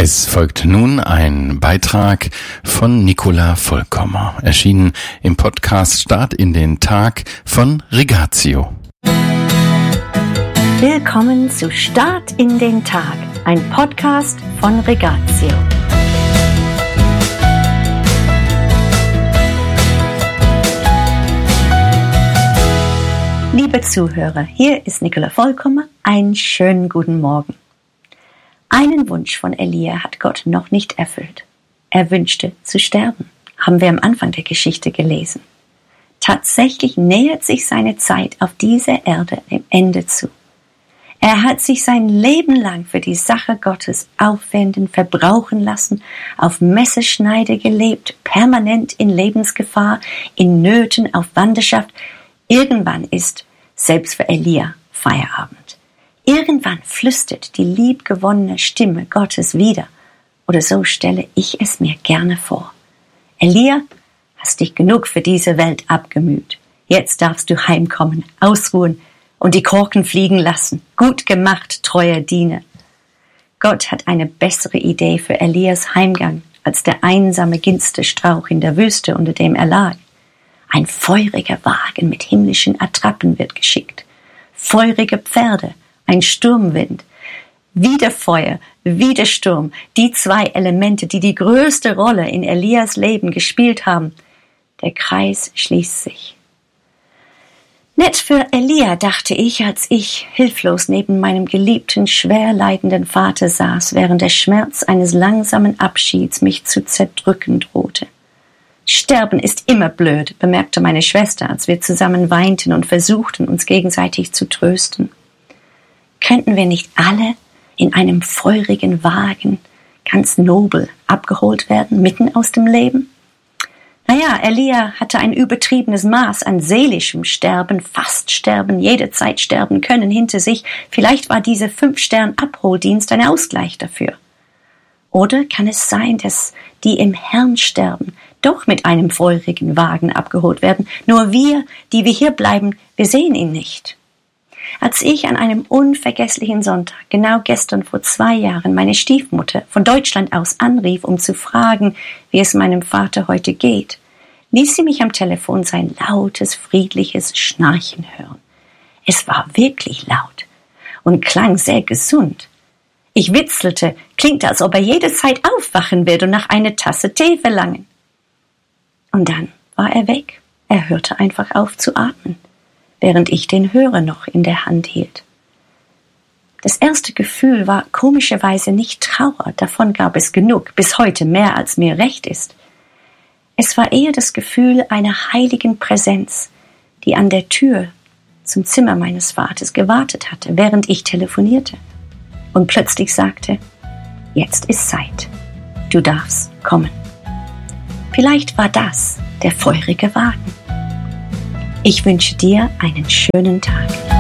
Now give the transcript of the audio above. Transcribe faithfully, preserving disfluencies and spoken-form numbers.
Es folgt nun ein Beitrag von Nicola Vollkommer, erschienen im Podcast Start in den Tag von Rigatio. Willkommen zu Start in den Tag, ein Podcast von Rigatio. Liebe Zuhörer, hier ist Nicola Vollkommer. Einen schönen guten Morgen. Einen Wunsch von Elia hat Gott noch nicht erfüllt. Er wünschte zu sterben, haben wir am Anfang der Geschichte gelesen. Tatsächlich nähert sich seine Zeit auf dieser Erde dem Ende zu. Er hat sich sein Leben lang für die Sache Gottes aufwenden, verbrauchen lassen, auf Messerschneide gelebt, permanent in Lebensgefahr, in Nöten, auf Wanderschaft. Irgendwann ist, selbst für Elia, Feierabend. Irgendwann flüstert die liebgewonnene Stimme Gottes wieder. Oder so stelle ich es mir gerne vor. Elia, hast dich genug für diese Welt abgemüht. Jetzt darfst du heimkommen, ausruhen und die Korken fliegen lassen. Gut gemacht, treuer Diener. Gott hat eine bessere Idee für Elias Heimgang als der einsame Ginsterstrauch in der Wüste, unter dem er lag. Ein feuriger Wagen mit himmlischen Attrappen wird geschickt. Feurige Pferde, ein Sturmwind. Wieder Feuer, wieder Sturm. Die zwei Elemente, die die größte Rolle in Elias Leben gespielt haben. Der Kreis schließt sich. Nett für Elia, dachte ich, als ich hilflos neben meinem geliebten, schwer leidenden Vater saß, während der Schmerz eines langsamen Abschieds mich zu zerdrücken drohte. Sterben ist immer blöd, bemerkte meine Schwester, als wir zusammen weinten und versuchten, uns gegenseitig zu trösten. Könnten wir nicht alle in einem feurigen Wagen ganz nobel abgeholt werden, mitten aus dem Leben? Naja, Elia hatte ein übertriebenes Maß an seelischem Sterben, fast sterben, jederzeit sterben können hinter sich. Vielleicht war dieser Fünf-Stern-Abholdienst ein Ausgleich dafür. Oder kann es sein, dass die im Herrn sterben, doch mit einem feurigen Wagen abgeholt werden? Nur wir, die wir hier bleiben, wir sehen ihn nicht. Als ich an einem unvergesslichen Sonntag, genau gestern vor zwei Jahren, meine Stiefmutter von Deutschland aus anrief, um zu fragen, wie es meinem Vater heute geht, ließ sie mich am Telefon sein lautes, friedliches Schnarchen hören. Es war wirklich laut und klang sehr gesund. Ich witzelte, klingt, als ob er jederzeit aufwachen wird und nach einer Tasse Tee verlangen. Und dann war er weg. Er hörte einfach auf zu atmen, während ich den Hörer noch in der Hand hielt. Das erste Gefühl war komischerweise nicht Trauer, davon gab es genug, bis heute mehr als mir recht ist. Es war eher das Gefühl einer heiligen Präsenz, die an der Tür zum Zimmer meines Vaters gewartet hatte, während ich telefonierte. Und plötzlich sagte, jetzt ist Zeit, du darfst kommen. Vielleicht war das der feurige Wagen. Ich wünsche dir einen schönen Tag.